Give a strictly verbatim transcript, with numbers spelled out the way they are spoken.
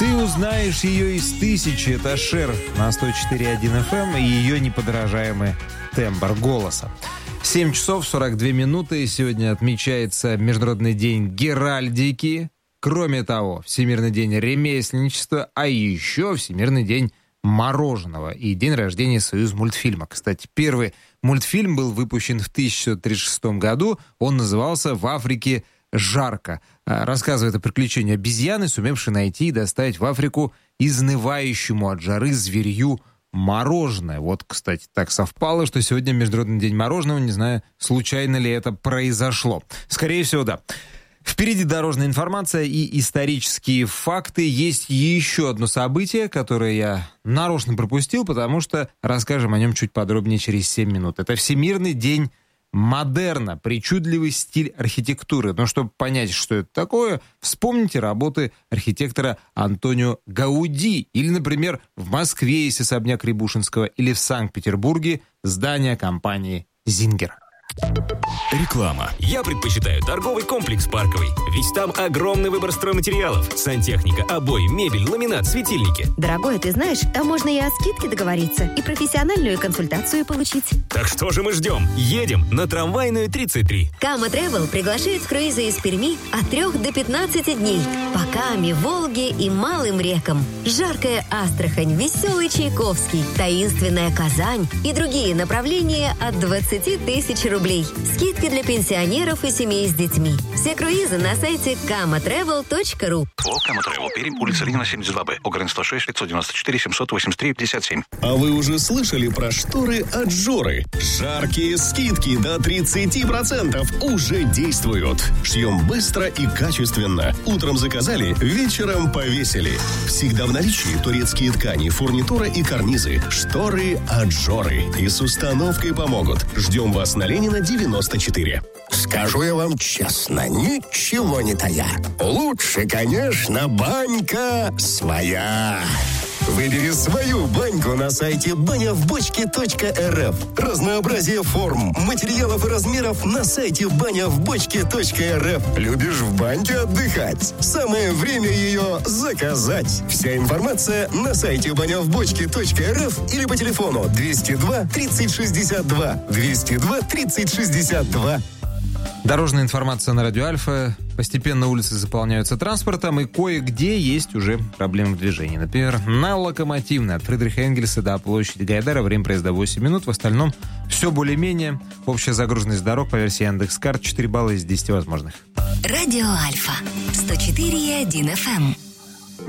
Ты узнаешь ее из тысячи. Это Шер на сто четыре и один эф эм и ее неподражаемый тембр голоса. семь часов сорок две минуты. Сегодня отмечается Международный день геральдики. Кроме того, Всемирный день ремесленничества, а еще Всемирный день мороженого и день рождения Союзмультфильма. Кстати, первый мультфильм был выпущен в тысяча девятьсот тридцать шестом году. Он назывался «В Африке жарко». Рассказывает о приключении обезьяны, сумевшей найти и доставить в Африку изнывающему от жары зверью мороженое. Вот, кстати, так совпало, что сегодня Международный день мороженого. Не знаю, случайно ли это произошло. Скорее всего, да. Впереди дорожная информация и исторические факты. Есть еще одно событие, которое я нарочно пропустил, потому что расскажем о нем чуть подробнее через семь минут. Это Всемирный день модерна, причудливый стиль архитектуры. Но чтобы понять, что это такое, вспомните работы архитектора Антонио Гауди. Или, например, в Москве есть особняк Рябушинского, или в Санкт-Петербурге здание компании «Зингер». Реклама. Я предпочитаю торговый комплекс «Парковый», ведь там огромный выбор стройматериалов. Сантехника, обои, мебель, ламинат, светильники. Дорогой, ты знаешь, там можно и о скидке договориться, и профессиональную консультацию получить. Так что же мы ждем? Едем на Трамвайную тридцать три. Кама Travel приглашает в круизы из Перми от трех до пятнадцати дней. По Каме, Волге и малым рекам. Жаркая Астрахань, веселый Чайковский, таинственная Казань и другие направления от двадцати тысяч рублей. Скидки для пенсионеров и семей с детьми. Все круизы на сайте кама трэвел точка ру. О, Кама Travel, Пермь, улица Ленина, семьдесят два Б, Огрен сто шесть, пятьсот девяносто четыре, семьсот восемьдесят три, пятьдесят семь. А вы уже слышали про шторы от Жоры? Жаркие скидки до тридцати процентов уже действуют. Шьем быстро и качественно. Утром заказали, вечером повесили. Всегда в наличии турецкие ткани, фурнитура и карнизы. Шторы от Жоры. И с установкой помогут. Ждем вас на Ленина девяносто четыре. Скажу я вам честно, ничего не тая. Лучше, конечно, банька своя. Выбери свою баньку на сайте баня в бочке точка эр эф. Разнообразие форм, материалов и размеров на сайте баня в бочке точка эр эф. Любишь в баньке отдыхать? Самое время ее заказать. Вся информация на сайте баня в бочке точка эр эф или по телефону двести два тридцать шестьдесят два. двести два тридцать шестьдесят два. Дорожная информация на Радио Альфа. Постепенно улицы заполняются транспортом, и кое-где есть уже проблемы в движении. Например, на Локомотивной от Фридриха Энгельса до площади Гайдара время проезда восемь минут. В остальном все более-менее. Общая загруженность дорог по версии Яндекс.Карт четыре балла из десяти возможных. Радио Альфа сто четыре и один эф эм.